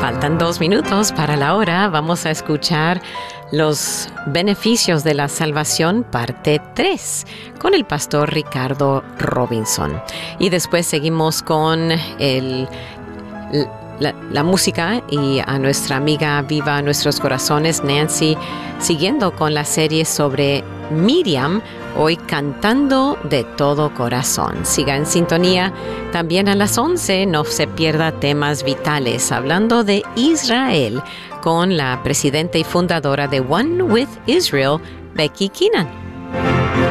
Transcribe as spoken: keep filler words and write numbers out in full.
Faltan dos minutos para la hora. Vamos a escuchar los beneficios de la salvación, parte tres, con el pastor Ricardo Robinson. Y después seguimos con el, la, la música y a nuestra amiga viva en nuestros corazones, Nancy, siguiendo con la serie sobre Miriam, hoy cantando de todo corazón. Siga en sintonía. También a las once, no se pierda temas vitales, hablando de Israel, con la presidenta y fundadora de One with Israel, Becky Keenan.